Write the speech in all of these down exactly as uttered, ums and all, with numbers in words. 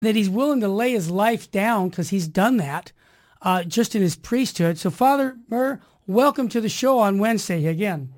that he's willing to lay his life down because he's done that uh, just in his priesthood. So Father Murr, welcome to the show on Wednesday again.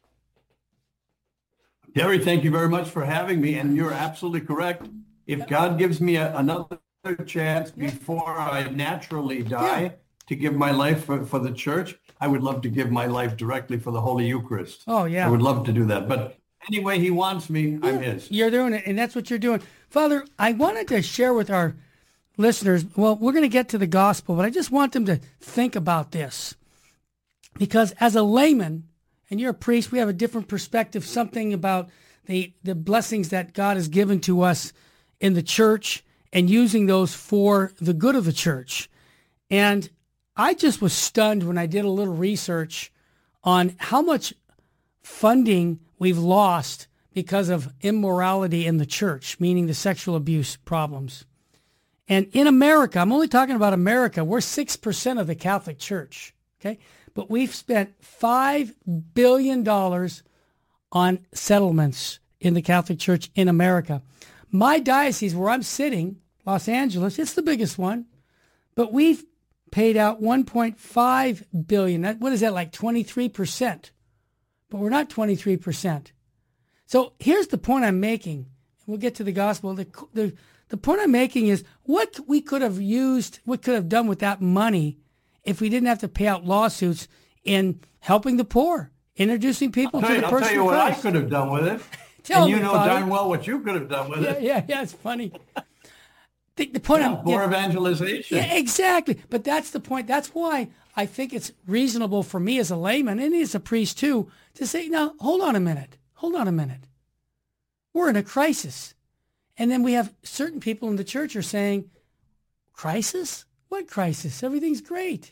Terry, thank you very much for having me. And you're absolutely correct. If God gives me a, another chance before I naturally die yeah. to give my life for, for the church, I would love to give my life directly for the Holy Eucharist. Oh, yeah. I would love to do that. But any way he wants me, yeah. I'm his. You're doing it, and that's what you're doing. Father, I wanted to share with our listeners, well, we're going to get to the gospel, but I just want them to think about this. Because as a layman, and you're a priest, we have a different perspective, something about the, the blessings that God has given to us in the church and using those for the good of the church. And I just was stunned when I did a little research on how much funding we've lost because of immorality in the church, meaning the sexual abuse problems. And in America, I'm only talking about America, we're six percent of the Catholic Church, okay? But we've spent five billion dollars on settlements in the Catholic Church in America. My diocese, where I'm sitting, Los Angeles, it's the biggest one, but we've paid out one point five billion dollars. What is that, like twenty-three percent? But we're not twenty-three percent. So here's the point I'm making. We'll get to the gospel. The, the, the point I'm making is what we could have used, what could have done with that money if we didn't have to pay out lawsuits in helping the poor, introducing people to you, the I'll person tell you of what Christ. I could have done with it. Tell and you me, know Father. darn well what you could have done with yeah, it. Yeah, yeah, it's funny. The, the point yeah, I'm, more yeah, evangelization. Yeah, exactly. But that's the point. That's why I think it's reasonable for me as a layman, and as a priest too, to say, now, hold on a minute. Hold on a minute. We're in a crisis. And then we have certain people in the church are saying, crisis? What crisis? Everything's great.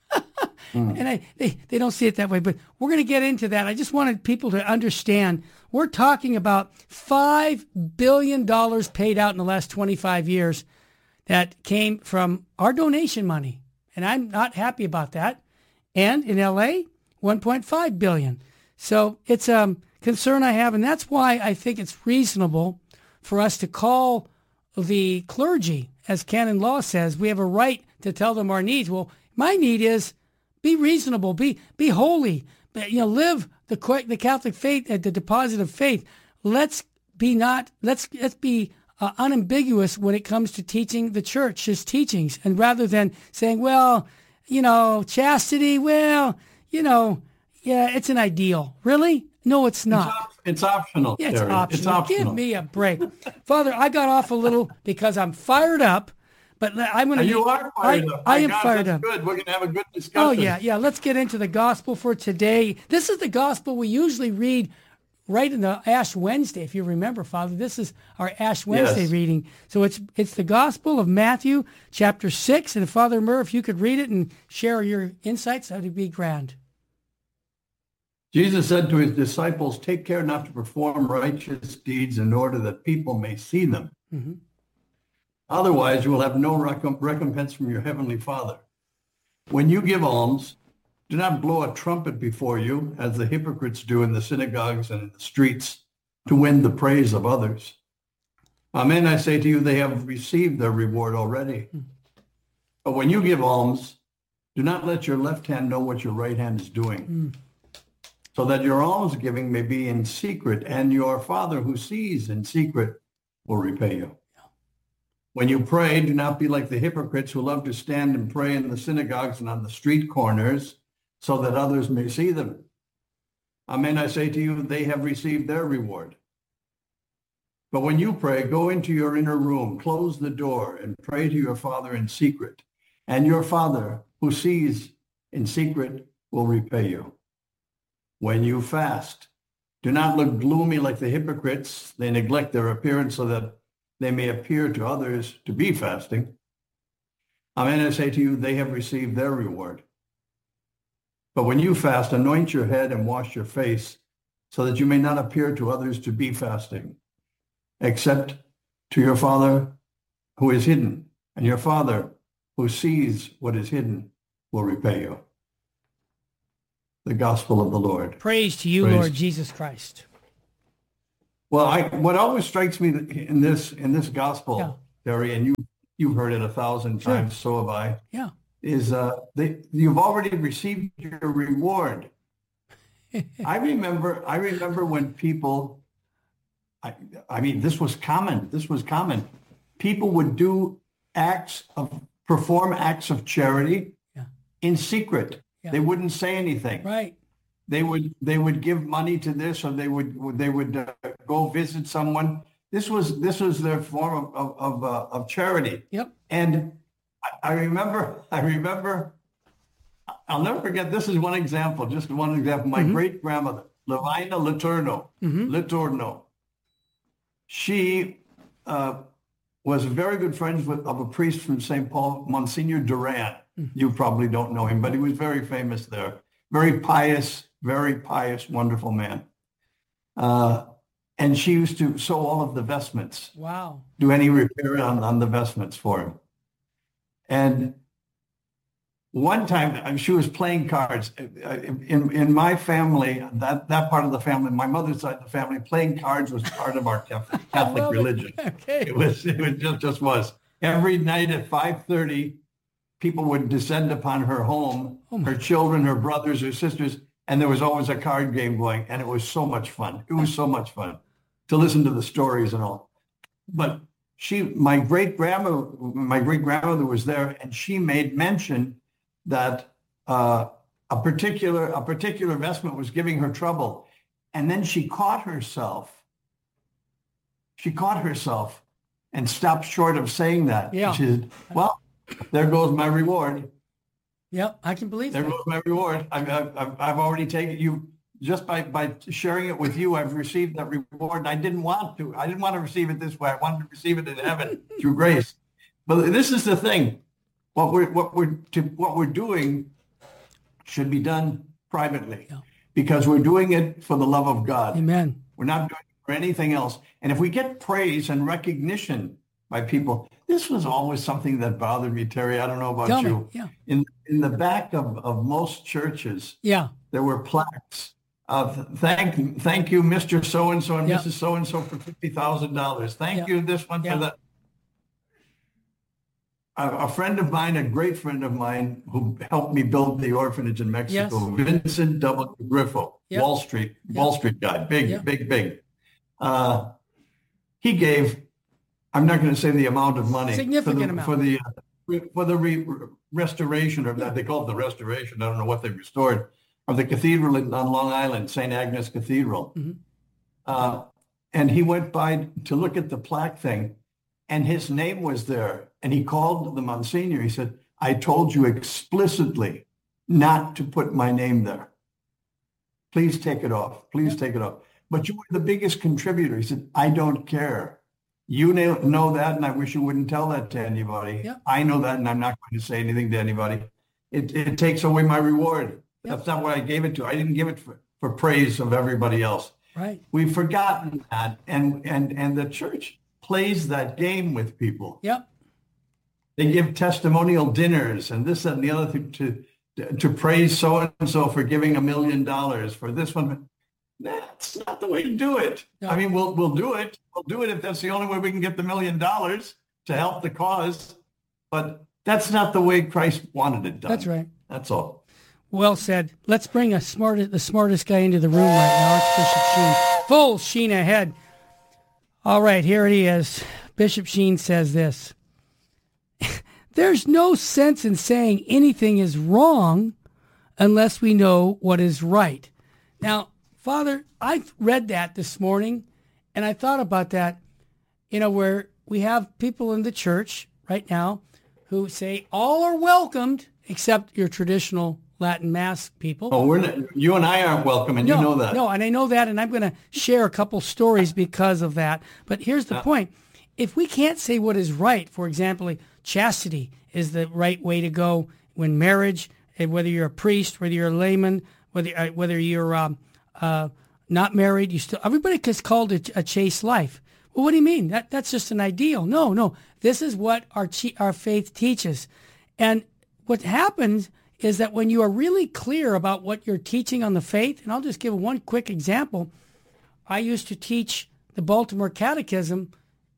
mm. And I, they, they don't see it that way, but we're going to get into that. I just wanted people to understand we're talking about five billion dollars paid out in the last twenty-five years that came from our donation money. And I'm not happy about that. And in L A, one point five billion dollars. So it's a um, concern I have, and that's why I think it's reasonable for us to call the clergy, as canon law says, we have a right to tell them our needs. Well, my need is be reasonable, be be holy, you know, live the the Catholic faith at the deposit of faith. Let's be not let's let's be uh, unambiguous when it comes to teaching the church's teachings, and rather than saying, well, you know, chastity, well, you know, yeah, it's an ideal. Really? No, it's not. It's, op- it's optional. Yeah, it's Terry. optional. It's optional. Give me a break. Father, I got off a little because I'm fired up, but I'm going to... You are fired I, up. I My am God, fired that's up. Good. We're going to have a good discussion. Oh, yeah, yeah. Let's get into the gospel for today. This is the gospel we usually read right in the Ash Wednesday, if you remember, Father. This is our Ash Wednesday yes. reading. So it's it's the gospel of Matthew, chapter six. And Father Murr, if you could read it and share your insights, that would be grand. Jesus said to his disciples, take care not to perform righteous deeds in order that people may see them. Mm-hmm. Otherwise, you will have no recomp- recompense from your heavenly Father. When you give alms, do not blow a trumpet before you, as the hypocrites do in the synagogues and in the streets, to win the praise of others. Amen, I say to you, they have received their reward already. Mm-hmm. But when you give alms, do not let your left hand know what your right hand is doing. Mm-hmm. So that your almsgiving may be in secret, and your Father who sees in secret will repay you. When you pray, do not be like the hypocrites who love to stand and pray in the synagogues and on the street corners, so that others may see them. Amen, I say to you, they have received their reward. But when you pray, go into your inner room, close the door, and pray to your Father in secret. And your Father who sees in secret will repay you. When you fast, do not look gloomy like the hypocrites. They neglect their appearance so that they may appear to others to be fasting. Amen, I say to you, they have received their reward. But when you fast, anoint your head and wash your face, so that you may not appear to others to be fasting, except to your Father who is hidden. And your Father who sees what is hidden will repay you. The gospel of the Lord. Praise to you, Praise. Lord Jesus Christ. Well, I, what always strikes me in this in this gospel, yeah. Terry, and you, you've heard it a thousand Sure. times, so have I, Yeah. is uh, they, you've already received your reward. I remember, I remember when people, I, I mean, this was common. This was common. People would do acts of, perform acts of charity Yeah. in secret. Yeah. They wouldn't say anything. Right. They would, they would give money to this, or they would, they would uh, go visit someone. This was, this was their form of, of, of, uh, of charity. Yep. And I, I remember, I remember, I'll never forget, this is one example, just one example. My Mhm. great grandmother, Levina Liturno, Mhm. Liturno, she uh, was very good friends with of a priest from Saint Paul, Monsignor Duran. You probably don't know him, but he was very famous there. Very pious, very pious, wonderful man. Uh, and she used to sew all of the vestments, Wow. do any repair on, on the vestments for him. And one time uh, she was playing cards. Uh, In, in my family, that, that part of the family, my mother's side of the family, playing cards was part of our Catholic, Catholic love it. religion. Okay. It was, it was just, just was. Every night at five thirty, people would descend upon her home, Oh my- her children, her brothers, her sisters, and there was always a card game going, and it was so much fun. It was so much fun to listen to the stories and all. But she, my great grandma, my great grandmother was there, and she made mention that uh, a particular a particular vestment was giving her trouble, and then she caught herself. She caught herself and stopped short of saying that. Yeah. She said, "Well, there goes my reward. Yep. I can believe There that. goes my reward. I've I've, I've already taken you." Just by, by sharing it with you, I've received that reward. And I didn't want to. I didn't want to receive it this way. I wanted to receive it in heaven through grace. But this is the thing. What we're what we're to, what we're doing should be done privately, Yeah. because we're doing it for the love of God. Amen. We're not doing it for anything else. And if we get praise and recognition by people, this was always something that bothered me, Terry. I don't know about Tell me. you. Yeah. In in the back of, of most churches, Yeah. there were plaques of thank thank you, Mister So-and-so and Yeah. Missus So-and-so for fifty thousand dollars. Thank Yeah. you, this one Yeah. for that. A, a friend of mine, a great friend of mine who helped me build the orphanage in Mexico, Vincent W. Griffo, Yeah. Wall Street, Yeah. Wall Street guy, big, Yeah. big, big. Uh, he gave, I'm not going to say the amount of money. Significant for the, amount. For the, uh, for the re, restoration of that, they call it the restoration, I don't know what they restored, of the cathedral in, on Long Island, Saint Agnes Cathedral. Mhm. Uh, and he went by to look at the plaque thing, and his name was there. And he called the Monsignor. He said, I told you explicitly not to put my name there. Please take it off. Please take it off. But you were the biggest contributor. He said, I don't care. You know know that, and I wish you wouldn't tell that to anybody. Yep. I know that, and I'm not going to say anything to anybody. It, it takes away my reward. Yep. That's not what I gave it to. I didn't give it for, for praise of everybody else. Right. We've forgotten that, and and and the church plays that game with people. Yep. They give testimonial dinners and this and the other thing to to praise so and so for giving a million dollars for this one. That's not the way to do it. No. I mean, we'll we'll do it. We'll do it if that's the only way we can get the million dollars to help the cause. But that's not the way Christ wanted it done. That's right. That's all. Well said. Let's bring a smart, the smartest guy into the room right now. It's Bishop Sheen. Full Sheen ahead. All right, here it is. Bishop Sheen says this. There's no sense in saying anything is wrong unless we know what is right. Now, Father, I read that this morning, and I thought about that, you know, where we have people in the church right now who say all are welcomed except your traditional Latin Mass people. Oh, we're not, you and I aren't welcome, and no, you know that. No, and I know that, and I'm going to share a couple stories because of that. But here's the Yeah. point. If we can't say what is right, for example, chastity is the right way to go when marriage, whether you're a priest, whether you're a layman, whether uh, whether you're um, uh, not married, you still everybody is called a, a chaste life. Well, what do you mean? That that's just an ideal. No, no. This is what our our faith teaches, and what happens is that when you are really clear about what you're teaching on the faith, and I'll just give one quick example. I used to teach the Baltimore Catechism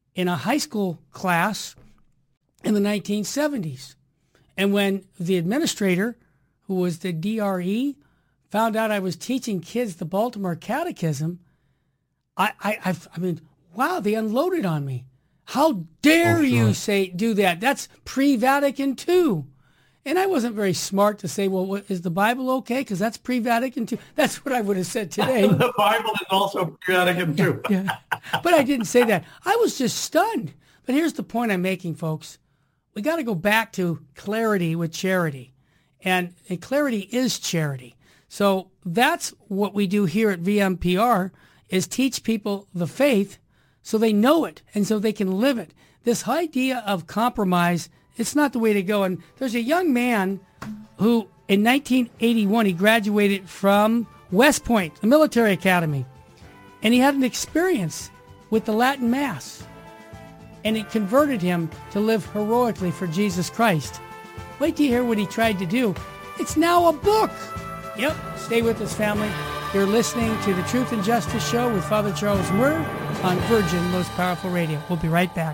in a high school class in the nineteen seventies. And when the administrator, who was the D R E, found out I was teaching kids the Baltimore Catechism, I, I, I, I mean, wow, they unloaded on me. How dare oh, sure. you say do that? That's pre-Vatican two. And I wasn't very smart to say, well, what, is the Bible okay? Because that's pre-Vatican two. That's what I would have said today. The Bible is also pre-Vatican two. Yeah, yeah. But I didn't say that. I was just stunned. But here's the point I'm making, folks. We got to go back to clarity with charity. And, and clarity is charity. So that's what we do here at V M P R, is teach people the faith so they know it and so they can live it. This idea of compromise, it's not the way to go. And there's a young man who in nineteen eighty-one, he graduated from West Point, the military academy. And he had an experience with the Latin Mass. And it converted him to live heroically for Jesus Christ. Wait till you hear what he tried to do. It's now a book. Yep, stay with us, family. You're listening to the Truth and Justice Show with Father Charles Murr on Virgin Most Powerful Radio. We'll be right back.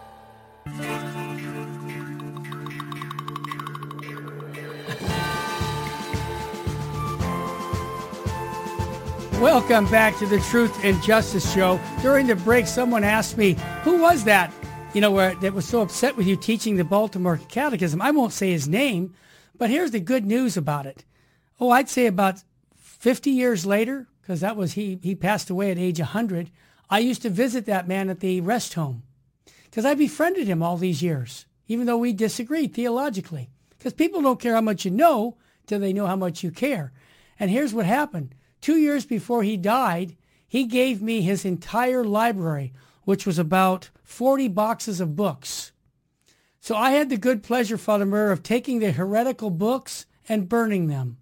Welcome back to the Truth and Justice Show. During the break, someone asked me, who was that, you know, where, that was so upset with you teaching the Baltimore Catechism? I won't say his name, but here's the good news about it. Oh, I'd say about fifty years later, because that was, he, he passed away at age one hundred, I used to visit that man at the rest home because I befriended him all these years, even though we disagreed theologically. Because people don't care how much you know till they know how much you care. And here's what happened. Two years before he died, he gave me his entire library, which was about forty boxes of books. So I had the good pleasure, Father Murr, of taking the heretical books and burning them.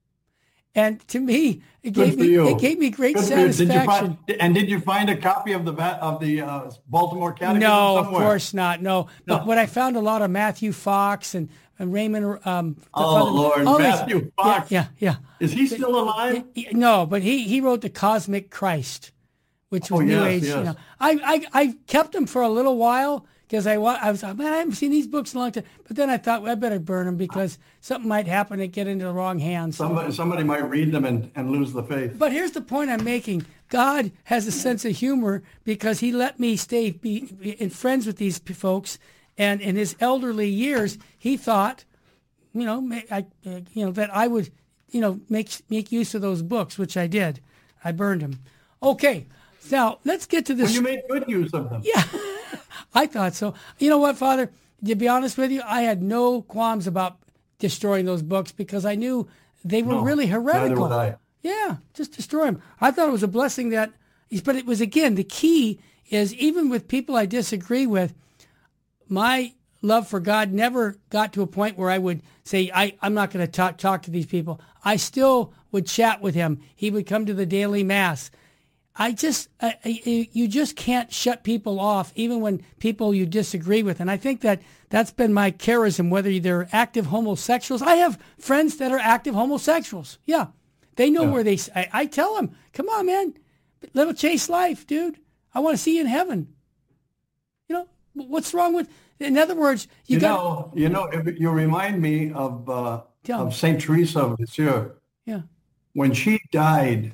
And to me, it gave me you. it gave me great Good satisfaction. Did you find, and did you find a copy of the of the uh, Baltimore Catechism No, somewhere? of course not. No, no. But when I found a lot of Matthew Fox and, and Raymond. Um, oh Father, Lord, Matthew these, Fox. Yeah, yeah, yeah. Is he still alive? He, he, no, but he he wrote the Cosmic Christ, which was oh, New yes, Age. Yes. You know, I I I kept them for a little while. Because I, I was like, man, I haven't seen these books in a long time. But then I thought, well, I better burn them because something might happen and get into the wrong hands. Somebody, somebody might read them and, and lose the faith. But here's the point I'm making. God has a sense of humor because he let me stay be, be in friends with these folks. And in his elderly years, he thought, you know, I, you know, that I would, you know, make make use of those books, which I did. I burned them. Okay, now let's get to this. Well, you made good use of them. Yeah. I thought so. You know what, Father? To be honest with you, I had no qualms about destroying those books because I knew they were no, really heretical. Neither would I. Yeah, just destroy them. I thought it was a blessing that, but it was, again, the key is even with people I disagree with, my love for God never got to a point where I would say, I, I'm not going to talk talk to these people. I still would chat with him. He would come to the daily mass. I just, I, I, you just can't shut people off, even when people you disagree with. And I think that that's been my charism, whether they're active homosexuals. I have friends that are active homosexuals. Yeah. They know yeah. where they, I, I tell them, come on, man, little chase life, dude. I want to see you in heaven. You know, what's wrong with, in other words, you, you got know, you know, you remind me of, uh, of Saint Teresa of Lisieux. Yeah. When she died,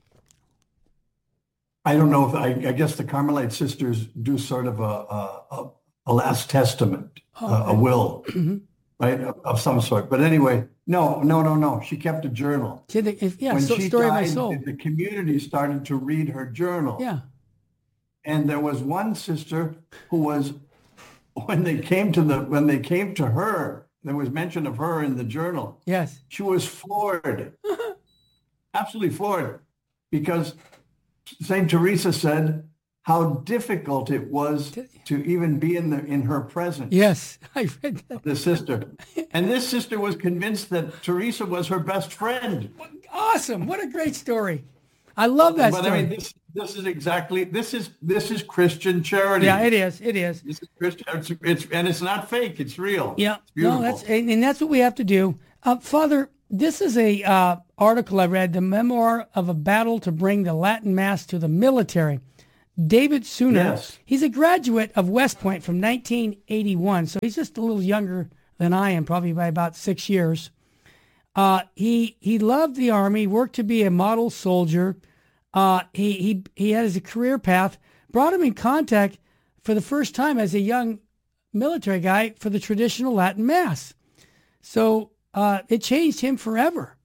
I don't know if I, I guess the Carmelite sisters do sort of a a, a last testament, oh, okay. a, a will, mm-hmm. right, of, of some sort. But anyway, no, no, no, no. She kept a journal. See, the, if, yeah, when so she story died, of my soul. The community started to read her journal. Yeah. And there was one sister who was, when they came to the when they came to her, there was mention of her in the journal. Yes. She was floored, absolutely floored, because Saint Teresa said how difficult it was to even be in the in her presence. Yes, I read that. The sister. And this sister was convinced that Teresa was her best friend. Awesome. What a great story. I love that but story. I mean, this, this is exactly, this is this is Christian charity. Yeah, it is. It is. This is Christian. It's, it's, and it's not fake. It's real. Yeah. It's beautiful. No, that's, and, and that's what we have to do. Uh, Father, this is a uh, article I read, The Memoir of a Battle to Bring the Latin Mass to the Military. David Sooner. Yes. He's a graduate of West Point from nineteen eighty-one, so he's just a little younger than I am, probably by about six years. Uh, he he loved the Army, worked to be a model soldier. Uh, he, he, he had his career path, brought him in contact for the first time as a young military guy for the traditional Latin Mass. So uh, it changed him forever.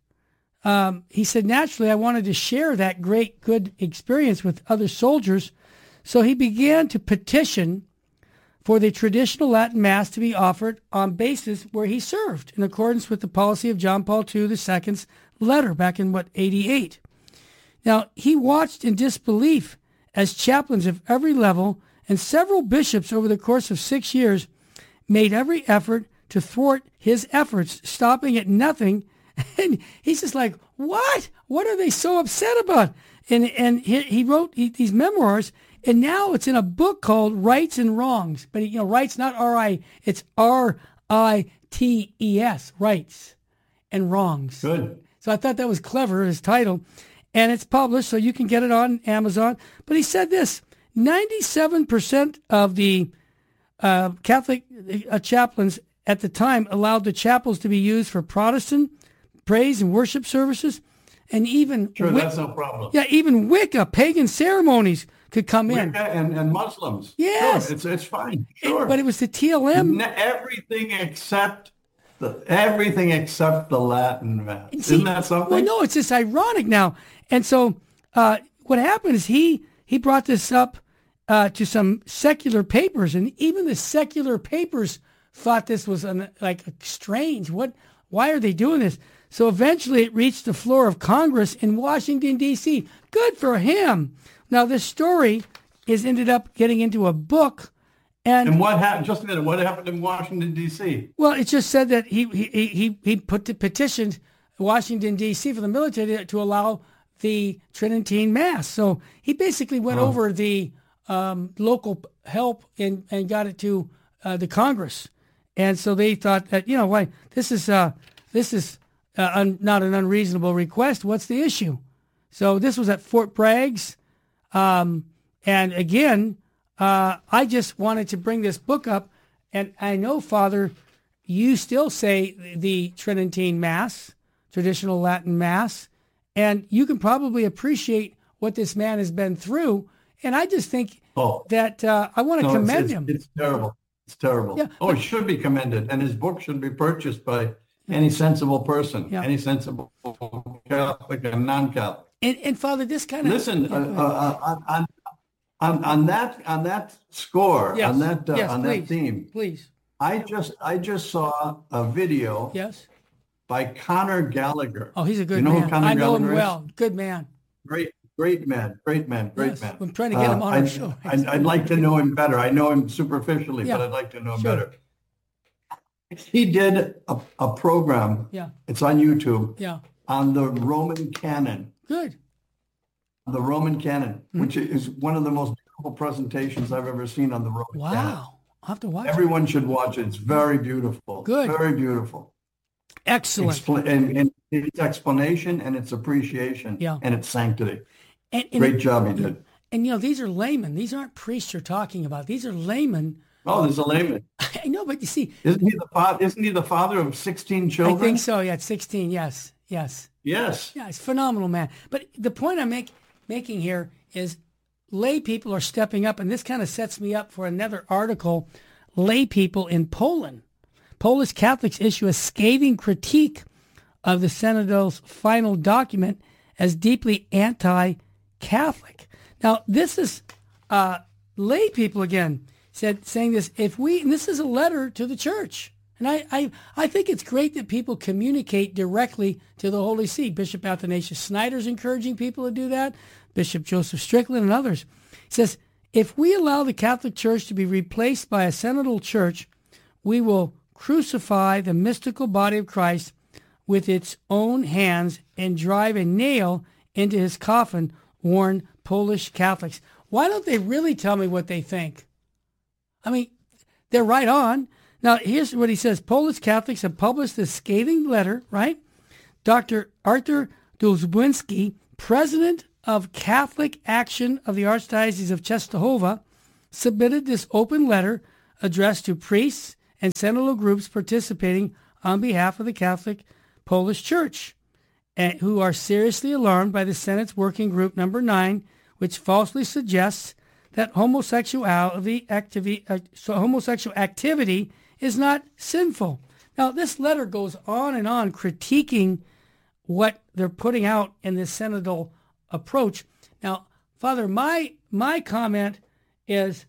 Um, he said, naturally, I wanted to share that great, good experience with other soldiers. So he began to petition for the traditional Latin Mass to be offered on bases where he served, in accordance with the policy of John Paul the Second's letter back in, what, eighty-eight. Now, he watched in disbelief as chaplains of every level and several bishops over the course of six years made every effort to thwart his efforts, stopping at nothing. And he's just like, what? What are they so upset about? And and he, he wrote these memoirs, and now it's in a book called Rights and Wrongs. But, you know, rights, not R I, it's R I T E S, Rights and Wrongs. Good. So I thought that was clever, his title. And it's published, so you can get it on Amazon. But he said this, ninety-seven percent of the uh, Catholic uh, chaplains at the time allowed the chapels to be used for Protestant praise and worship services, and even Sure, Wic- that's no problem. yeah, even Wicca, pagan ceremonies could come in. Wicca and, and Muslims. Yes. Sure, it's, it's fine. It- Sure. but it was the T L M. N- everything except the everything except the Latin Mass. See, Isn't that something? Well, no, it's just ironic now. And so uh, what happened is he he brought this up uh, to some secular papers, and even the secular papers thought this was an, like strange. What? Why are they doing this? So eventually it reached the floor of Congress in Washington, D C Good for him. Now this story is ended up getting into a book. And, And what happened? Just a minute. What happened in Washington, D C? Well, it just said that he he he he put the petitioned Washington, D C for the military to, to allow the Tridentine Mass. So he basically went Oh. over the um, local help and, and got it to uh, the Congress. And so they thought that, you know, why this is uh, this is uh, un, not an unreasonable request. What's the issue? So this was at Fort Bragg's. Um, and again, uh, I just wanted to bring this book up. And I know, Father, you still say the Tridentine Mass, traditional Latin Mass, and you can probably appreciate what this man has been through. And I just think Oh. that uh, I want to No, it's, commend it's, him. it's terrible. It's terrible. Yeah, oh, he should be commended. And his book should be purchased by any sensible person, Yeah. any sensible Catholic and non-Catholic. And, and Father, this kind of Listen, Yeah, uh, go ahead. uh, on, on, on that on that score, Yes, on that uh, yes, on please, that theme, please. I just I just saw a video Yes. by Conor Gallagher. Oh, he's a good you know man. Who Conor I know Gallagher him is? well. Good man. Great, great man, great man, great Yes, man. I'm trying to get him on our I'd, show. I'd, I'd like to know him better. I know him superficially, Yeah, but I'd like to know him sure. better. He did a, a program, Yeah. it's on YouTube, Yeah. on the Roman canon, Good. the Roman canon, Mm-hmm. which is one of the most beautiful presentations I've ever seen on the Roman canon. Wow. I'll have to watch it. Everyone should watch it. It's very beautiful. Good. Very beautiful. Excellent. Expla- and, and its explanation and its appreciation Yeah. and its sanctity. And, and, Great job he did. and, you know, these are laymen. These aren't priests you're talking about. These are laymen. Oh, there's a layman. I know, but you see, Isn't he the father? Isn't he the father of sixteen children? I think so. Yeah, at sixteen. Yes. Yes. Yes. Yeah, it's phenomenal, man. But the point I'm make, making here is lay people are stepping up, and this kind of sets me up for another article, Lay People in Poland. Polish Catholics issue a scathing critique of the Synodal's final document as deeply anti-Catholic. Now, this is uh, lay people again said saying this. If we, and this is a letter to the church, and I, I, I think it's great that people communicate directly to the Holy See. Bishop Athanasius Snyder's encouraging people to do that. Bishop Joseph Strickland and others. He says, if we allow the Catholic Church to be replaced by a synodal church, we will crucify the mystical body of Christ with its own hands and drive a nail into his coffin, warn Polish Catholics. Why don't they really tell me what they think? I mean, they're right on. Now, here's what he says. Polish Catholics have published this scathing letter, right? Doctor Arthur Dulzbinski, president of Catholic Action of the Archdiocese of Czestochowa submitted this open letter addressed to priests and synodal groups participating on behalf of the Catholic Polish Church, and who are seriously alarmed by the Senate's Working Group Number nine, which falsely suggests that homosexuality activity, uh, so homosexual activity is not sinful. Now, this letter goes on and on critiquing what they're putting out in this synodal approach. Now, Father, my my comment is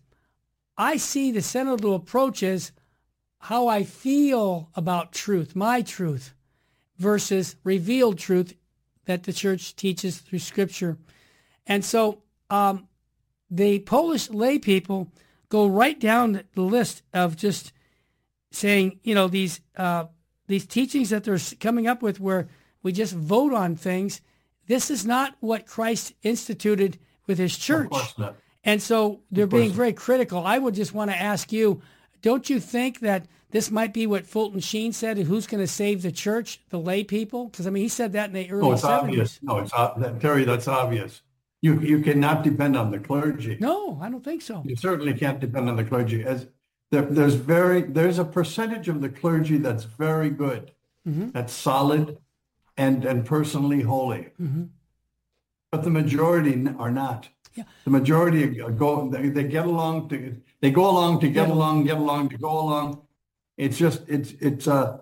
I see the synodal approach as how I feel about truth, my truth, versus revealed truth that the church teaches through Scripture. And so um, the Polish lay people go right down the list of just saying, you know, these uh, these teachings that they're coming up with where we just vote on things. This is not what Christ instituted with his church. Of course not. And so they're being very critical. I would just want to ask you, don't you think that this might be what Fulton Sheen said, who's going to save the church, the lay people? Because, I mean, he said that in the early oh, it's seventies. Obvious. No, it's ob- Terry, that's obvious. You you cannot depend on the clergy. No, I don't think so. You certainly can't depend on the clergy. As there, there's very there's a percentage of the clergy that's very good, mm-hmm. that's solid, and and personally holy. Mm-hmm. But the majority are not. Yeah. The majority go they, they get along to they go along to get yeah. along, get along to go along. It's just it's it's uh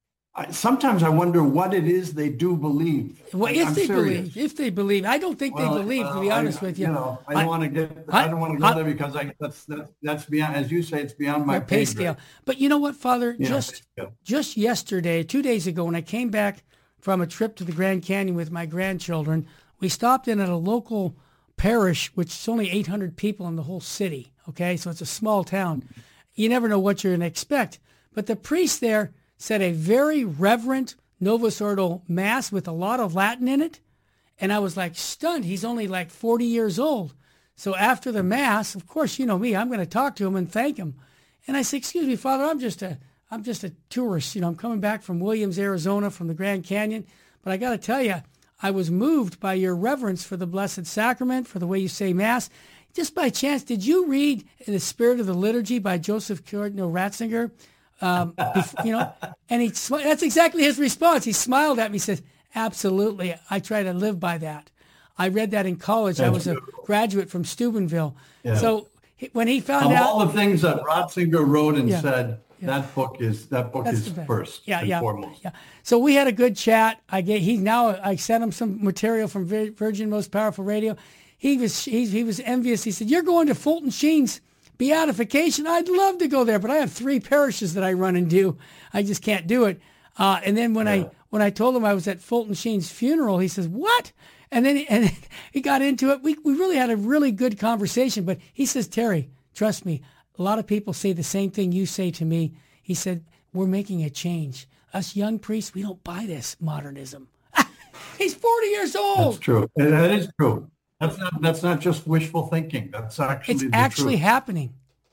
I, sometimes I wonder what it is they do believe. Well, if I'm they serious. believe, if they believe, I don't think well, they believe. Uh, to be honest I, with you, you know, I don't want to get. I, I don't want to go I, there because I that's that's that's beyond, as you say, it's beyond my pay scale. Grade. But you know what, Father? Yeah, just just yesterday, two days ago, when I came back from a trip to the Grand Canyon with my grandchildren, we stopped in at a local parish, which is only eight hundred people in the whole city. Okay, so it's a small town. You never know what you're going to expect. But the priest there said a very reverent Novus Ordo Mass with a lot of Latin in it. And I was like stunned. He's only like forty years old. So after the Mass, of course, you know me, I'm going to talk to him and thank him. And I said, excuse me, Father, I'm just a, I'm just a tourist. You know, I'm coming back from Williams, Arizona, from the Grand Canyon. But I got to tell you, I was moved by your reverence for the Blessed Sacrament, for the way you say Mass. Just by chance, did you read In the Spirit of the Liturgy by Joseph Cardinal Ratzinger? Um, before, you know, and he that's exactly his response. He smiled at me, says, absolutely. I try to live by that. I read that in college. That's I was beautiful. a graduate from Steubenville. Yeah. So when he found of out all the things that Ratzinger wrote and yeah, said, yeah. that book is that book that's is first yeah, and yeah, foremost. Yeah. So we had a good chat. I get he now I sent him some material from Virgin Most Powerful Radio. He was he, he was envious. He said, "You're going to Fulton Sheen's beatification? I'd love to go there, but I have three parishes that I run and do. I just can't do it." Uh, and then when yeah. I when I told him I was at Fulton Sheen's funeral, he says, "What?" And then he, and he got into it. We we really had a really good conversation. But he says, "Terry, trust me. A lot of people say the same thing you say to me." He said, "We're making a change. Us young priests, we don't buy this modernism." He's forty years old. That's true. That is true. That's not that's not just wishful thinking. That's actually it's the actually truth. happening.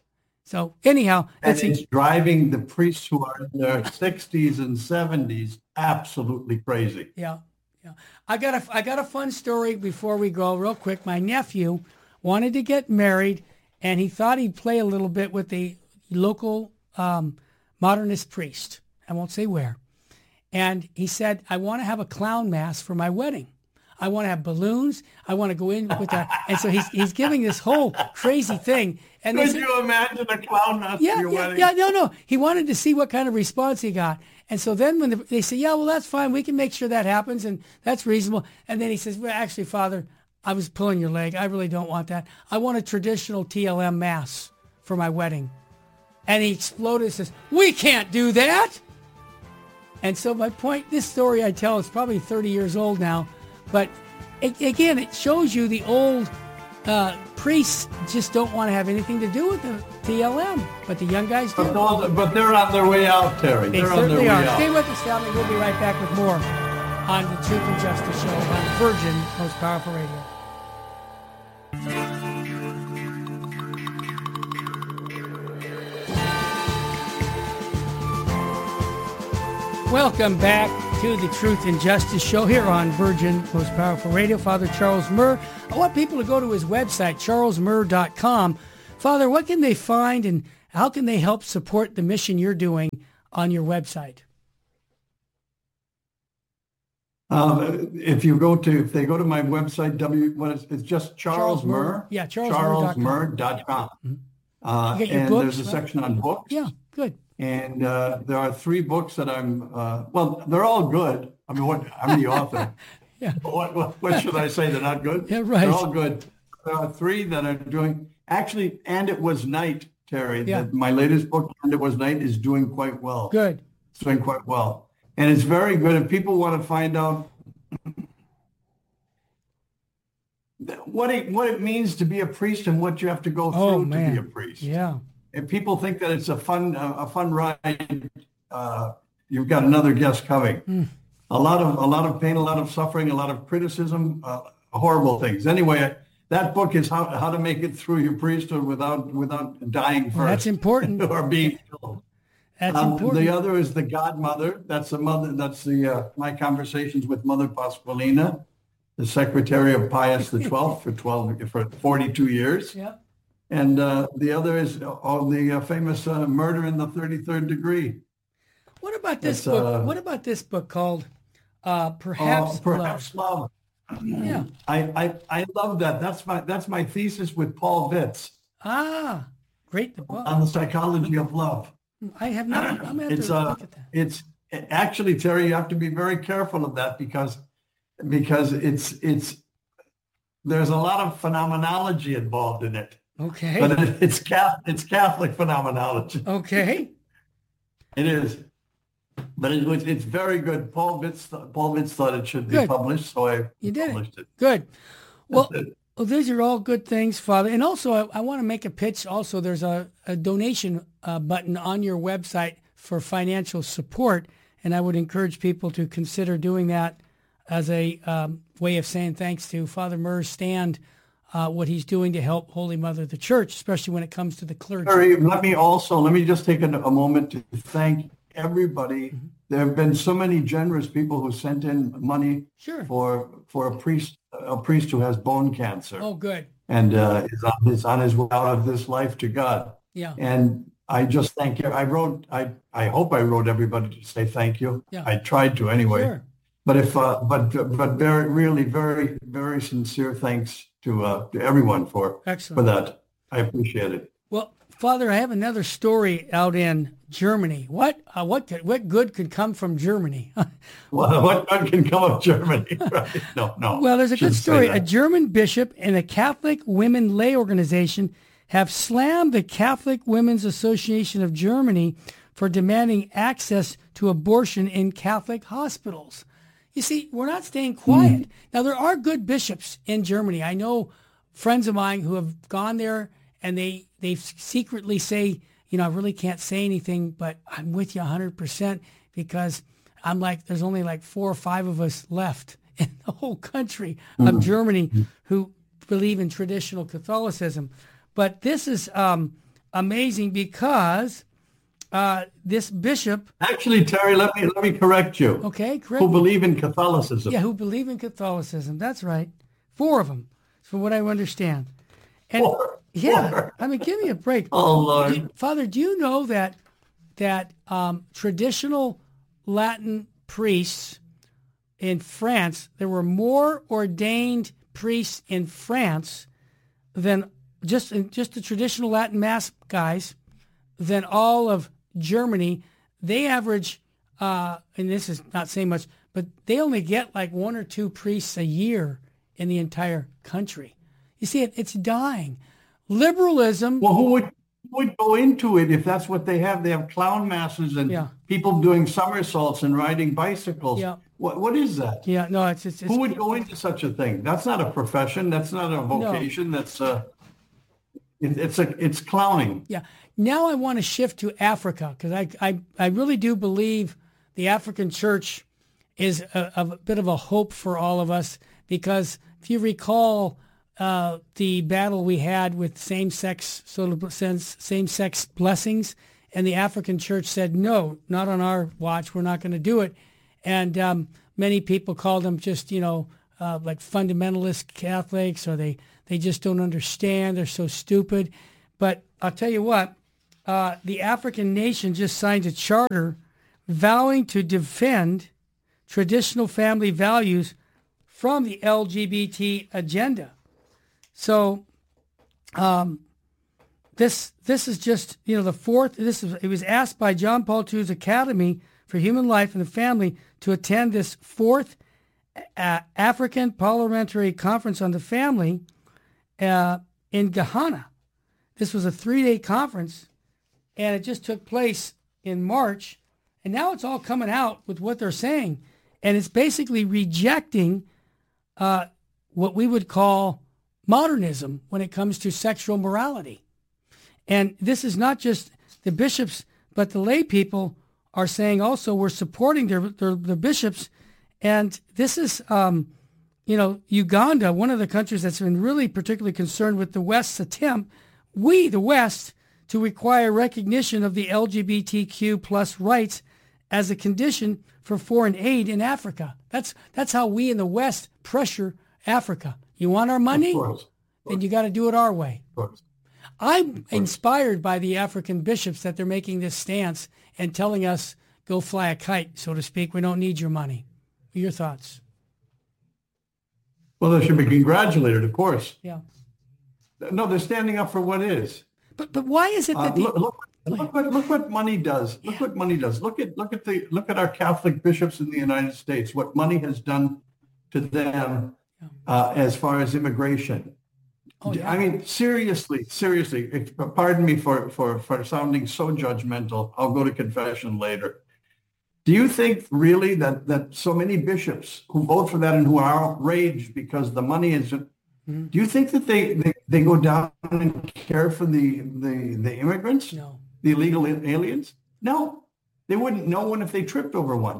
So anyhow, and it's driving the priests who are in their sixties and seventies absolutely crazy. Yeah, yeah. I got a I got a fun story before we go, real quick. My nephew wanted to get married, and he thought he'd play a little bit with the local um, modernist priest. I won't say where. And he said, "I want to have a clown mass for my wedding. I want to have balloons. I want to go in with that." And so he's he's giving this whole crazy thing. And Could said, you imagine a clown mass yeah, for your yeah, wedding? Yeah, no, no. He wanted to see what kind of response he got. And so then when the, they say, "Yeah, well, that's fine. We can make sure that happens, and that's reasonable." And then he says, "Well, actually, Father, I was pulling your leg. I really don't want that. I want a traditional T L M mass for my wedding." And he exploded and says, "We can't do that." And so my point, this story I tell is probably thirty years old now, but it, again, it shows you the old uh, priests just don't want to have anything to do with the T L M, but the young guys do. But, those, but they're on their way out, Terry. They they're certainly on their are. way Stay out. with us, family. We'll be right back with more on the Truth and Justice Show on Virgin Most Powerful Radio. Welcome back to the Truth and Justice Show here on Virgin Most Powerful Radio. Father Charles Murr. I want people to go to his website, charles murr dot com. Father, what can they find and how can they help support the mission you're doing on your website? Um, if you go to, if they go to my website, W, what is, it's just Charles, Charles Murr. Murr. Yeah, charles charles murr dot com. Mm-hmm. Uh, You get your and books, there's a right? section on books. Yeah, good. And uh, there are three books that I'm, uh, well, they're all good. I mean, what, I'm the author. Yeah. What, what, what should I say? They're not good? Yeah, right. They're all good. There are three that are doing, actually, And It Was Night, Terry. Yeah. The, my latest book, And It Was Night, is doing quite well. Good. It's doing quite well. And it's very good. If people want to find out what it, what it means to be a priest and what you have to go through Oh, to man. be a priest. Yeah. If people think that it's a fun uh, a fun ride, uh, you've got another guest coming. Mm. A lot of a lot of pain, a lot of suffering, a lot of criticism, uh, horrible things. Anyway, that book is how how to make it through your priesthood without without dying first. Well, that's important. or being killed. That's Um, important. The other is the Godmother. That's the mother. That's the uh, my conversations with Mother Pasqualina, the secretary of Pius the Twelfth for twelve for forty-two years. Yeah. And uh, the other is uh, the uh, famous uh, Murder in the thirty-third Degree. What about this It's, book? uh, What about this book called uh, Perhaps Uh, perhaps Love? love. Yeah. I, I I love that. That's my that's my thesis with Paul Vitz Ah, great. The book. on the psychology of love. I have not. I'm gonna have It's to uh look at that. it's actually, Terry, you have to be very careful of that because because it's it's there's a lot of phenomenology involved in it. Okay. But it, it's Catholic, it's Catholic phenomenology. Okay. It is. But it was, it's very good. Paul Vitz, Paul Vitz thought it should be Good. published, so I You did it. published it. Good. Well, That's it. well, these are all good things, Father. And also, I, I want to make a pitch. Also, there's a, a donation uh, button on your website for financial support, and I would encourage people to consider doing that as a um, way of saying thanks to Father Murr's stand, uh, what he's doing to help Holy Mother the Church, especially when it comes to the clergy. Terry, let me also, let me just take a, a moment to thank everybody. Mm-hmm. There have been so many generous people who sent in money Sure. for for a priest a priest who has bone cancer Oh, good. and uh, is on his on his way out of this life to God. Yeah. And I just thank you. I wrote. I I hope I wrote everybody to say thank you. Yeah. I tried to anyway. Sure. But if uh, but but very really very very sincere thanks to uh, to everyone for Excellent. for that. I appreciate it. Well, Father, I have another story out in Germany. What uh, what could, what good could come from Germany? Well, what good can come of Germany? Right? No, no. Well, there's a good shouldn't say story. A that. German bishop and a Catholic women lay organization have slammed the Catholic Women's Association of Germany for demanding access to abortion in Catholic hospitals. You see, we're not staying quiet. Mm. Now, there are good bishops in Germany. I know friends of mine who have gone there and they, they secretly say, you know, I really can't say anything, but I'm with you one hundred percent because I'm like, there's only like four or five of us left in the whole country of mm. Germany who believe in traditional Catholicism. But this is um, amazing because uh, this bishop... Actually, Terry, let me let me correct you. Okay, correct. Who believe in Catholicism. Yeah, who believe in Catholicism. That's right. Four of them, from what I understand. And Four. Yeah, Four. I mean, give me a break. Oh, Lord. Do, Father, do you know that that um, traditional Latin priests in France, there were more ordained priests in France than just just the traditional Latin Mass guys than all of Germany. They average, uh, and this is not saying much, but they only get like one or two priests a year in the entire country. You see, it, it's dying. Liberalism. Well, who would who would go into it if that's what they have? They have clown masses and Yeah. people doing somersaults and riding bicycles. Yeah. What what is that? Yeah, no, it's, it's, it's Who would go into such a thing? That's not a profession. That's not a vocation. That's uh, it, it's a it's clowning. Yeah. Now I want to shift to Africa because I, I, I really do believe the African church is a, a bit of a hope for all of us because if you recall uh, the battle we had with same-sex sort of sense, same-sex blessings, and the African church said, no, not on our watch, we're not going to do it. And um, many people call them just, you know, uh, like fundamentalist Catholics, or they, they just don't understand. They're so stupid. But I'll tell you what, uh, the African nation just signed a charter vowing to defend traditional family values from the L G B T agenda. So um, this this is just, you know, the fourth, this is, it was asked by John Paul the Second's Academy for Human Life and the Family to attend this fourth uh, African Parliamentary Conference on the Family uh, in Ghana. This was a three-day conference, and it just took place in March, and now it's all coming out with what they're saying, and it's basically rejecting uh, what we would call modernism when it comes to sexual morality. And this is not just the bishops, but the lay people are saying also we're supporting their, their, their bishops. And this is, um, you know, Uganda, one of the countries that's been really particularly concerned with the West's attempt, we, the West, to require recognition of the L G B T Q plus rights as a condition for foreign aid in Africa. That's that's how we in the West pressure Africa. You want our money? Of course. Of course. Then you got to do it our way. Of course. I'm inspired by the African bishops that they're making this stance and telling us, go fly a kite, so to speak. We don't need your money. Your thoughts? Well, they should be congratulated, of course. Yeah. No, they're standing up for what is. But but why is it that Uh, the, look, look, look what look what money does. Look Yeah. what money does. Look at look at the look at our Catholic bishops in the United States. What money has done to them uh, as far as immigration. Oh, yeah. I mean, seriously, seriously. If, pardon me for, for for sounding so judgmental. I'll go to confession later. Do you think really that that so many bishops who vote for that and who are outraged because the money isn't? Mhm. Do you think that they, they, they go down and care for the, the, the immigrants, No. the illegal aliens? No, they wouldn't know one if they tripped over one.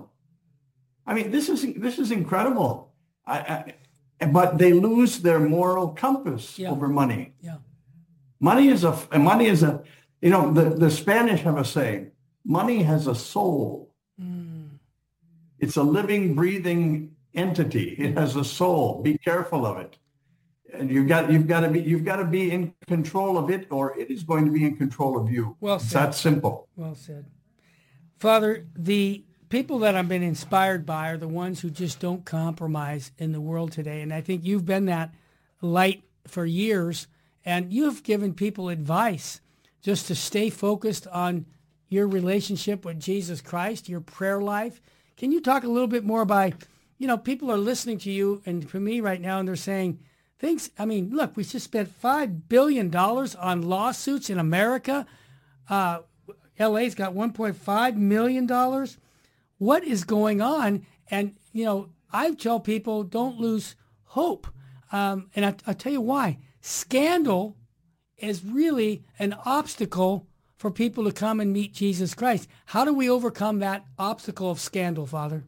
I mean, this is this is incredible. I, I, but they lose their moral compass Yeah. over money. Yeah. Money is a money is a you know the, the Spanish have a saying: money has a soul. Mm. It's a living, breathing entity. It has a soul. Be careful of it. And you've got you've got to be you've got to be in control of it, or it is going to be in control of you. Well It's said. that simple. Well said. Father, the people that I've been inspired by are the ones who just don't compromise in the world today. And I think you've been that light for years, and you've given people advice just to stay focused on your relationship with Jesus Christ, your prayer life. Can you talk a little bit more about, you know, people are listening to you and to me right now, and they're saying, things, I mean, look, we just spent five billion dollars on lawsuits in America. Uh, L A's got one point five million dollars. What is going on? And, you know, I tell people don't lose hope. Um, and I, I'll tell you why. Scandal is really an obstacle for people to come and meet Jesus Christ. How do we overcome that obstacle of scandal, Father?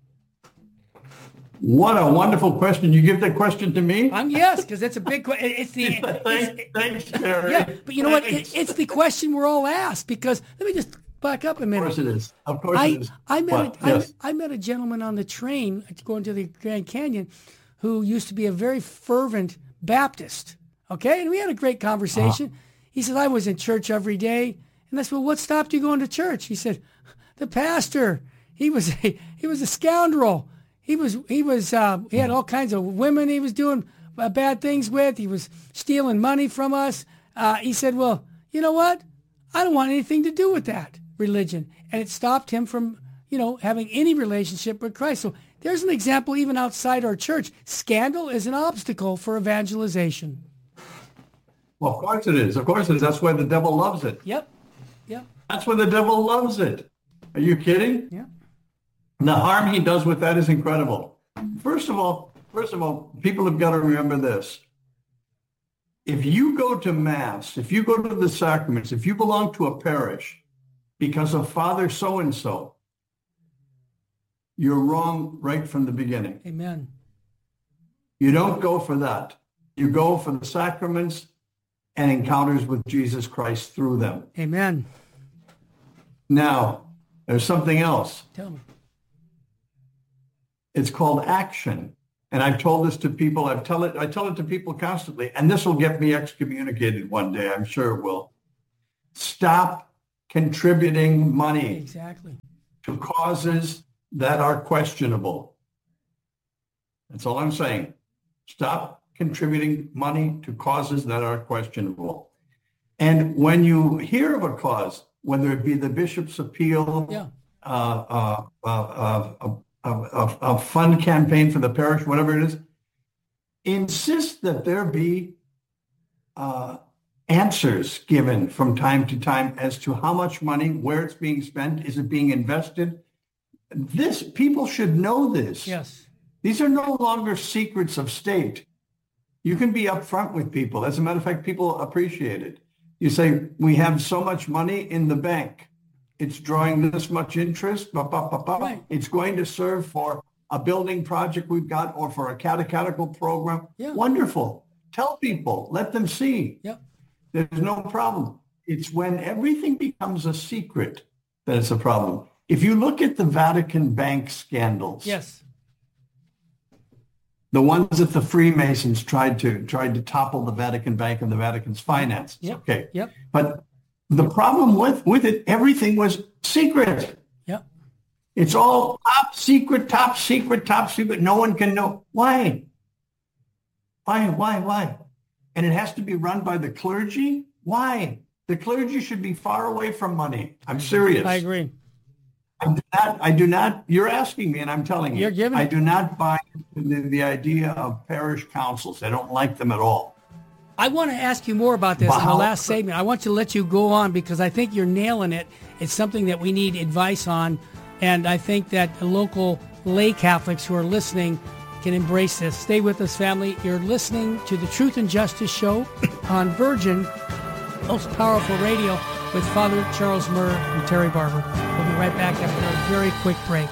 What a wonderful question. You give that question to me? Um, yes, because it's a big question. It's the thanks, it's, thanks, Terry. yeah, but you know what? It, Thanks. it's the question we're all asked. Because let me just back up a Of minute. course it is. Of course I, it is. I met What? a, Yes. I, I met a gentleman on the train going to the Grand Canyon who used to be a very fervent Baptist. Okay, and we had a great conversation. Uh-huh. He said, I was in church every day. And I said, well, what stopped you going to church? He said, the pastor. He was a, he was a scoundrel. He was he was uh, he had all kinds of women he was doing uh, bad things with. He was stealing money from us. Uh, he said, well, you know what? I don't want anything to do with that religion. And it stopped him from, you know, having any relationship with Christ. So there's an example even outside our church. Scandal is an obstacle for evangelization. Well, of course it is. Of course it is. That's why the devil loves it. Yep. Yep. That's why the devil loves it. Are you kidding? Yeah. The harm he does with that is incredible. First of all, first of all, people have got to remember this. If you go to Mass, if you go to the sacraments, if you belong to a parish because of Father so-and-so, you're wrong right from the beginning. Amen. You don't go for that. You go for the sacraments and encounters with Jesus Christ through them. Amen. Now, there's something else. Tell me. It's called action. And I've told this to people. I tell it. I tell it to people constantly. And this will get me excommunicated one day. I'm sure it will. Stop contributing money exactly to causes that are questionable. That's all I'm saying. Stop contributing money to causes that are questionable. And when you hear of a cause, whether it be the bishop's appeal, yeah. uh, uh, uh, uh, uh, A, a fund campaign for the parish, whatever it is, insist that there be uh, answers given from time to time as to how much money, where it's being spent, is it being invested? This, people should know this. Yes. These are no longer secrets of state. You can be upfront with people. As a matter of fact, people appreciate it. You say, we have so much money in the bank. It's drawing this much interest. Bah, bah, bah, bah. Right. It's going to serve for a building project we've got or for a catechetical program. Yeah. Wonderful. Tell people. Let them see. Yep. There's no problem. It's when everything becomes a secret that it's a problem. If you look at the Vatican Bank scandals, yes, the ones that the Freemasons tried to tried to topple the Vatican Bank and the Vatican's finances. Yep. Okay. Yep. But the problem with, with it, everything was secret. Yep. It's all top secret, top secret, top secret. No one can know. Why? Why, why, why? And it has to be run by the clergy? Why? The clergy should be far away from money. I'm serious. I agree. I do not, I do not, you're asking me and I'm telling you. You're giving I it. do not buy the, the idea of parish councils. I don't like them at all. I want to ask you more about this in the last segment. I want to let you go on because I think you're nailing it. It's something that we need advice on. And I think that the local lay Catholics who are listening can embrace this. Stay with us, family. You're listening to the Truth and Justice Show on Virgin, most powerful radio, with Father Charles Murr and Terry Barber. We'll be right back after a very quick break.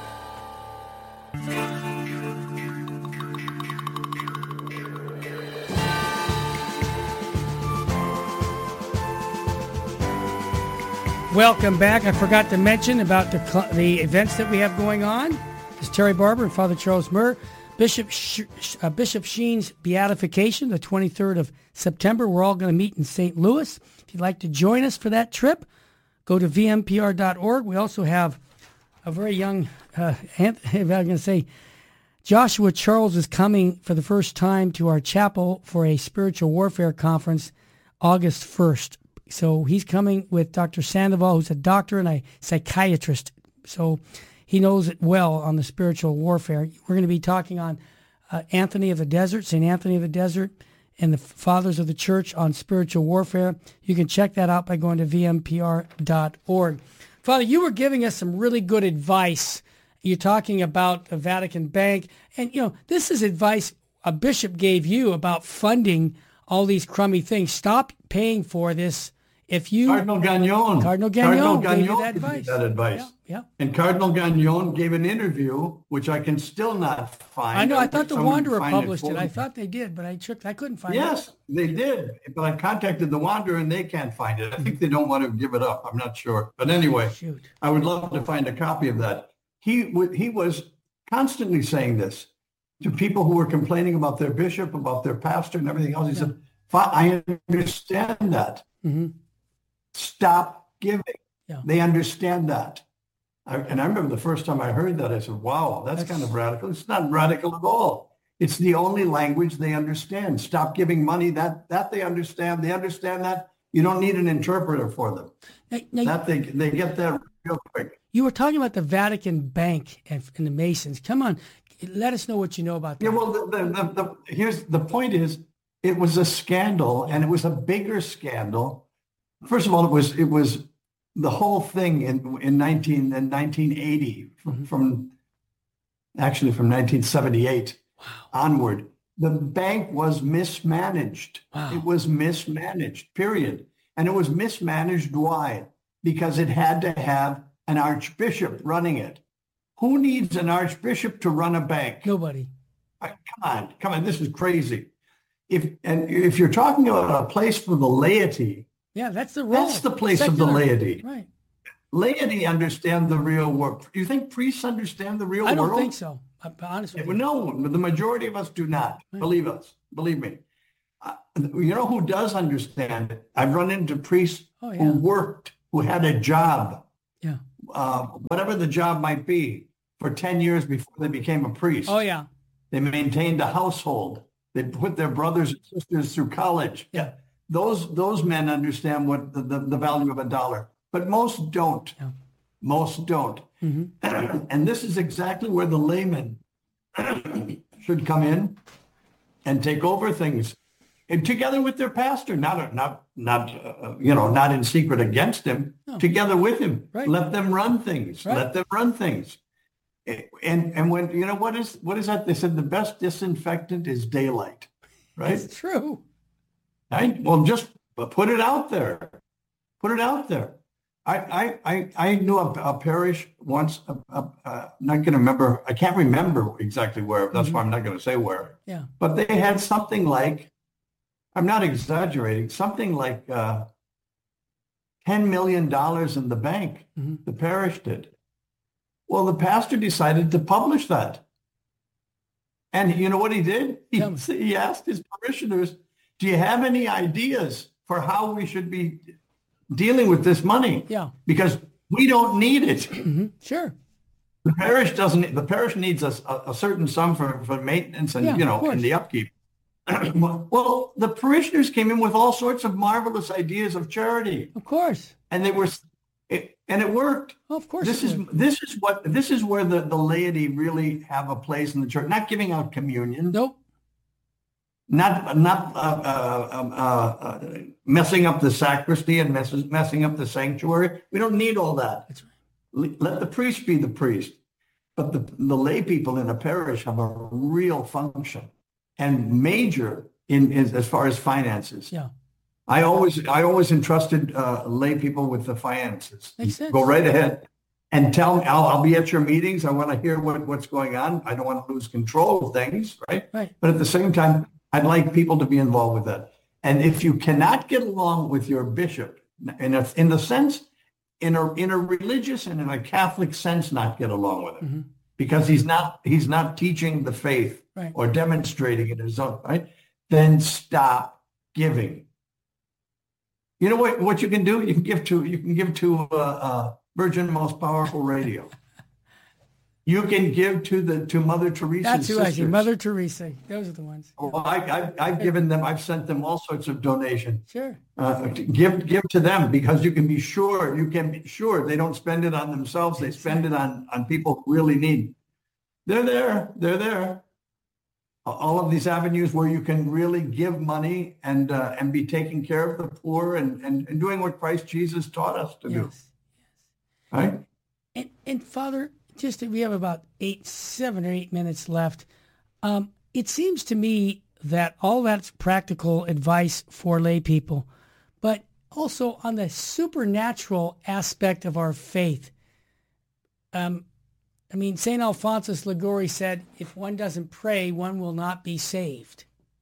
Welcome back. I forgot to mention about the the events that we have going on. It's Terry Barber and Father Charles Murr. Bishop Sh- uh, Bishop Sheen's beatification, the twenty-third of September. We're all going to meet in Saint Louis. If you'd like to join us for that trip, go to v m p r dot org. We also have a very young, uh, I was going to say, Joshua Charles is coming for the first time to our chapel for a spiritual warfare conference August first. So he's coming with Doctor Sandoval, who's a doctor and a psychiatrist. So he knows it well on the spiritual warfare. We're going to be talking on uh, Anthony of the Desert, Saint Anthony of the Desert, and the Fathers of the Church on spiritual warfare. You can check that out by going to v m p r dot org. Father, you were giving us some really good advice. You're talking about the Vatican Bank. And, you know, this is advice a bishop gave you about funding all these crummy things. Stop paying for this. If you Cardinal Gagnon. Cardinal Gagnon, Cardinal gave you Gagnon that gave advice. that advice. Yeah, yeah. And Cardinal Gagnon gave an interview, which I can still not find. I know. I hope thought the someone Wanderer find published it. it. for I me. thought they did, but I checked. I couldn't find it. Yes, they did. But I contacted the Wanderer and they can't find it. I think they don't want to give it up. I'm not sure. But anyway, Shoot. I would love to find a copy of that. He w- he was constantly saying this to people who were complaining about their bishop, about their pastor and everything else. He Yeah. said, I understand that. Mm-hmm. Stop giving. Yeah. They understand that. I, and I remember the first time I heard that, I said, wow, that's, That's- kind of radical. It's not radical at all. It's the only language they understand. Stop giving money. That that they understand. They understand that. You don't need an interpreter for them. Now, now, That they they get that real quick. you were talking about the Vatican Bank and, and the Masons. Come on, let us know what you know about that. Yeah, well, the, the, the, the, here's the point is, it was a scandal, and it was a bigger scandal. First of all, it was it was the whole thing in in nineteen in nineteen eighty from, Mm-hmm. from actually from nineteen seventy-eight onward. The bank was mismanaged. Wow. It was mismanaged, period. And it was mismanaged. Why? Because it had to have an archbishop running it. Who needs an archbishop to run a bank? Nobody. Come on, come on, this is crazy. If and if you're talking about a place for the laity, Yeah, that's the role. that's the place of the Secular. laity. Right. Laity understand the real world. Do you think priests understand the real I don't world? think so. I'm honest with Yeah, you. no, the majority of us do not. Right. Believe us. Believe me. Uh, you know who does understand it? I've run into priests Oh, yeah. who worked, who had a job, Yeah. uh, whatever the job might be, for ten years before they became a priest. Oh, yeah. They maintained a household. They put their brothers and sisters through college. Yeah. Those those men understand what the, the, the value of a dollar, but most don't. Yeah. Most don't. Mm-hmm. And this is exactly where the layman should come in and take over things, and together with their pastor, not not not uh, you know, not in secret against him, No. together with him. Right. Let them run things. Right. Let them run things. And and when you know what is what is that? They said the best disinfectant is daylight, right? It's true. Right. Well, just put it out there. Put it out there. I I I, I knew a, a parish once. A, a, a, not going to remember. I can't remember exactly where. That's Mm-hmm. why I'm not going to say where. Yeah. But they had something like, I'm not exaggerating, something like uh, ten million dollars in the bank. Mm-hmm. The parish did. Well, the pastor decided to publish that. And you know what he did? He, Tell me. he asked his parishioners, do you have any ideas for how we should be dealing with this money? Yeah. Because we don't need it. Mm-hmm. Sure. The parish doesn't, the parish needs a, a certain sum for, for maintenance and, Yeah, you of know, course. and the upkeep. Well, the parishioners came in with all sorts of marvelous ideas of charity, Of course. and they were, it, and it worked. Oh, of course. This it is would. this is what this is where the, the laity really have a place in the church. Not giving out communion, Nope. not not uh, uh, um, uh, uh, messing up the sacristy and mess, messing up the sanctuary. We don't need all that. That's right. Let the priest be the priest, but the the lay people in a parish have a real function and major in, in as far as finances. Yeah. I always I always entrusted uh, lay people with the finances. Makes sense. Go right ahead and tell me. I'll, I'll be at your meetings. I want to hear what, what's going on. I don't want to lose control of things, right? Right. But at the same time, I'd like people to be involved with that. And if you cannot get along with your bishop, in a, in the sense, in a in a religious and in a Catholic sense, not get along with him, Mm-hmm. because he's not he's not teaching the faith Right. or demonstrating it his own, right? Then stop giving. You know what, what you can do? You can give to you can give to uh, uh, Virgin Most Powerful Radio. You can give to the to Mother Teresa's That's who I see. sisters. Mother Teresa. Those are the ones. Well, I, I, I've given them. I've sent them all sorts of donations. Sure. Uh, to give give to them, because you can be sure you can be sure they don't spend it on themselves. They spend it on on people who really need. They're there. They're there. All of these avenues where you can really give money and uh, and be taking care of the poor and, and, and doing what Christ Jesus taught us to do. Yes. Right? And, and Father, just we have about eight, seven or eight minutes left. Um, it seems to me that all that's practical advice for lay people, but also on the supernatural aspect of our faith. Um, I mean, Saint Alphonsus Liguori said, if one doesn't pray, one will not be saved.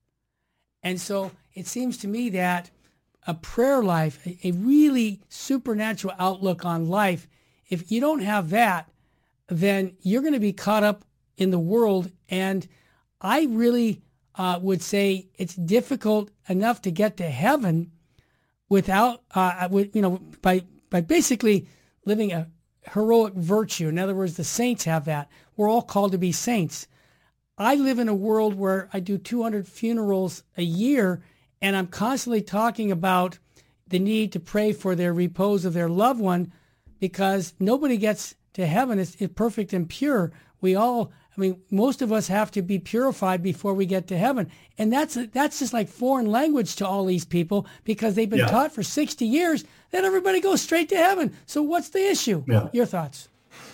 And so it seems to me that a prayer life, a, a really supernatural outlook on life, if you don't have that, then you're going to be caught up in the world. And I really uh, would say it's difficult enough to get to heaven without, uh, with, you know, by by basically living a heroic virtue. In other words, the saints have that. We're all called to be saints. I live in a world where I do two hundred funerals a year, and I'm constantly talking about the need to pray for their repose of their loved one, because nobody gets to heaven is, is perfect and pure. We all, I mean, most of us have to be purified before we get to heaven. And that's that's just like foreign language to all these people, because they've been Yeah. taught for sixty years that everybody goes straight to heaven. So what's the issue? Yeah. Your thoughts?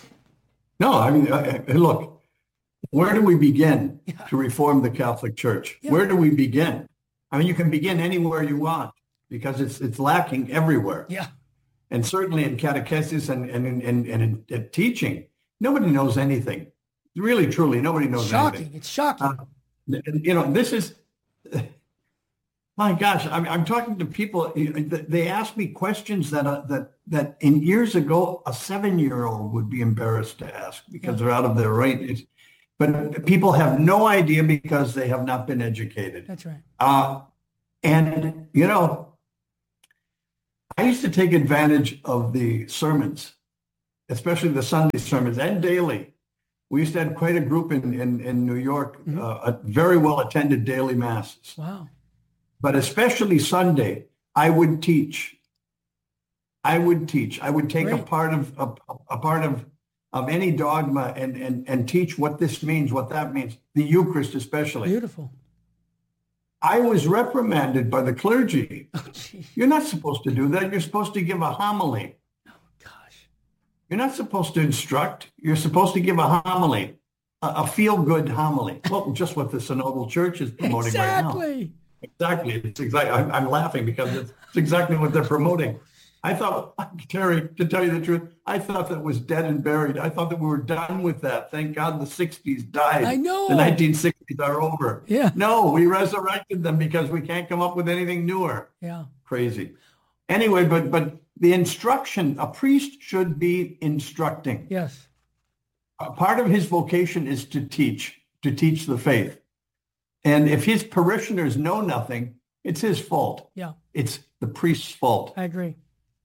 No, I mean, I, I- look, where do we begin to reform the Catholic Church? Yeah. Where do we begin? I mean, you can begin anywhere you want, because it's it's lacking everywhere. Yeah. And certainly in catechesis and, and, and, and, and in, in teaching, nobody knows anything. Really, truly, nobody knows Shocking. anything. It's shocking. Uh, you know, this is, my gosh, I'm, I'm talking to people, they ask me questions that, uh, that, that in years ago, a seven-year-old would be embarrassed to ask, because Yeah. they're out of their range. It's, But people have no idea because they have not been educated. That's right. Uh, and, you know, I used to take advantage of the sermons, especially the Sunday sermons and daily. We used to have quite a group in, in, in New York, mm-hmm. uh, a very well attended daily masses. Wow. But especially Sunday, I would teach. I would teach. I would take Great. a part of a, a part of of any dogma and, and, and teach what this means, what that means, the Eucharist especially. Beautiful. I was reprimanded by the clergy. Oh, geez. You're not supposed to do that. You're supposed to give a homily. Oh, gosh. You're not supposed to instruct. You're supposed to give a homily, a, a feel-good homily. Well, just what the Synodal Church is promoting exactly. right now. Exactly. It's exactly. I'm, I'm laughing because it's, it's exactly what they're promoting. I thought, Terry, to tell you the truth, I thought that was dead and buried. I thought that we were done with that. Thank God the sixties died. I know. The nineteen sixties are over. Yeah. No, we resurrected them because we can't come up with anything newer. Yeah. Crazy. Anyway, but but the instruction, a priest should be instructing. Yes. A part of his vocation is to teach, to teach the faith. And if his parishioners know nothing, it's his fault. Yeah. It's the priest's fault. I agree.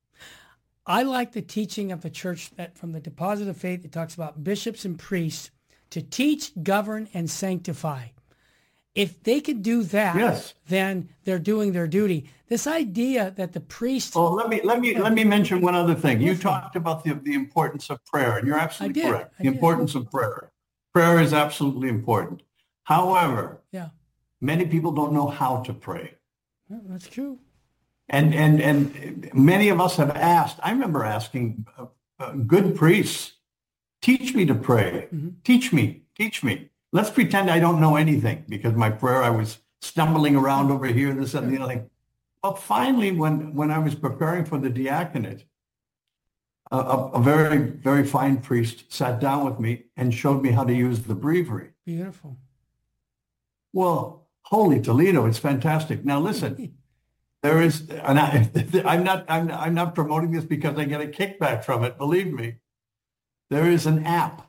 I like the teaching of the church that from the Deposit of Faith, it talks about bishops and priests to teach, govern, and sanctify. If they could do that, yes. then they're doing their duty. This idea that the priest... Oh, let me let me let me mention one other thing. You talked about the the importance of prayer, and you're absolutely correct. The importance of prayer. Prayer is absolutely important. However, yeah, many people don't know how to pray. Well, that's true. And and and many of us have asked. I remember asking uh, uh, good priests, teach me to pray. Mm-hmm. Teach me, teach me. Let's pretend I don't know anything because my prayer, I was stumbling around over here, this and the other thing. But finally, when, when I was preparing for the diaconate, a, a, a very, very fine priest sat down with me and showed me how to use the breviary. Beautiful. Well, holy Toledo, it's fantastic. Now listen. There is, and I, I'm not, I'm, I'm not promoting this because I get a kickback from it. Believe me, there is an app.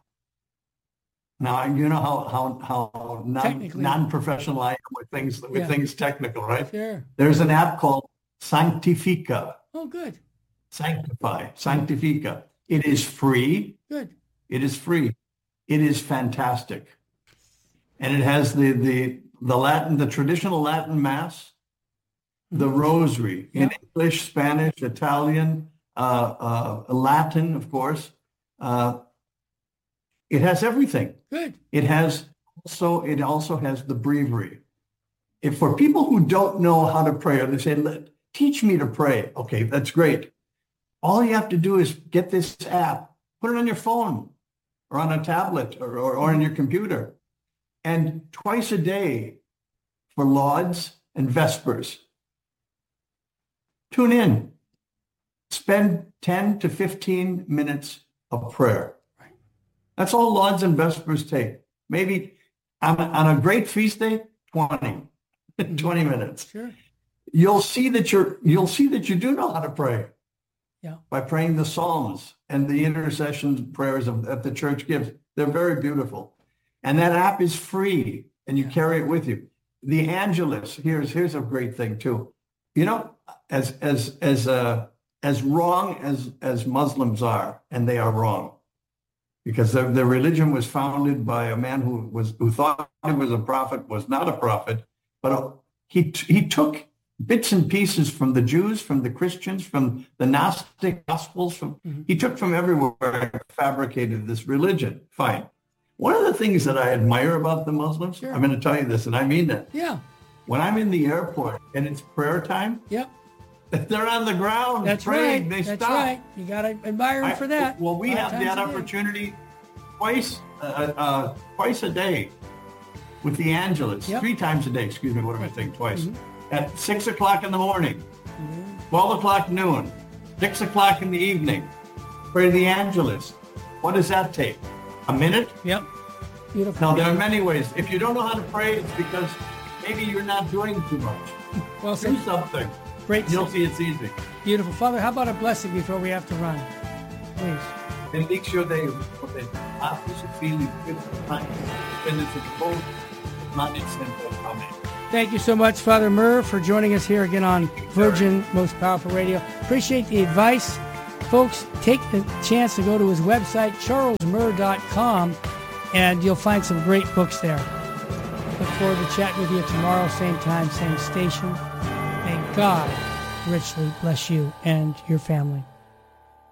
Now you know how how how non, non-professional I am with things with yeah. things technical, right? Sure. There's an app called Sanctifica. Oh, good. Sanctify, Sanctifica. It is free. Good. It is free. It is fantastic, and it has the the the Latin, the traditional Latin Mass. The Rosary in English, Spanish, Italian, uh, uh, Latin, of course. Uh, it has everything. Good. It has also it also has the breviary. If for people who don't know how to pray, or they say, "Teach me to pray," okay, that's great. All you have to do is get this app, put it on your phone, or on a tablet, or or, or on your computer, and twice a day for Lauds and Vespers. Tune in. Spend ten to fifteen minutes of prayer. That's all Lauds and Vespers take. Maybe on a, on a great feast day, twenty, twenty minutes. Sure. You'll see that you're you'll see that you do know how to pray. Yeah. By praying the Psalms and the intercession prayers of, that the church gives. They're very beautiful. And that app is free and you carry it with you. The Angelus, here's here's a great thing too. You know, as as as uh, as wrong as as Muslims are, and they are wrong, because their their religion was founded by a man who was who thought he was a prophet, was not a prophet, but uh, he he took bits and pieces from the Jews, from the Christians, from the Gnostic Gospels, from mm-hmm. he took from everywhere and fabricated this religion. Fine. One of the things that I admire about the Muslims, sure. I'm going to tell you this, and I mean that. Yeah. When I'm in the airport and it's prayer time, yep. they're on the ground That's praying. Right. They That's stop. right. You got to admire them I, for that. Well, we Five have that opportunity twice, uh, uh, twice a day with the Angelus. Yep. Three times a day. Excuse me. What am I saying? Twice. Mm-hmm. At six o'clock in the morning, mm-hmm. twelve o'clock noon, six o'clock in the evening. Pray the Angelus. What does that take? A minute? Yep. Beautiful. Now, there are many ways. If you don't know how to pray, it's because maybe you're not doing too much. Well, do so, something. Great. You'll see it's easy. Beautiful. Father, how about a blessing before we have to run? Please. Bendición de porque hace feeling good time. Bendición de both planet center. Amen. Thank you so much, Father Murr, for joining us here again on Virgin Most Powerful Radio. Appreciate the advice. Folks, take the chance to go to his website, charles murr dot com, and you'll find some great books there. Look forward to chatting with you tomorrow, same time, same station. May God richly bless you and your family.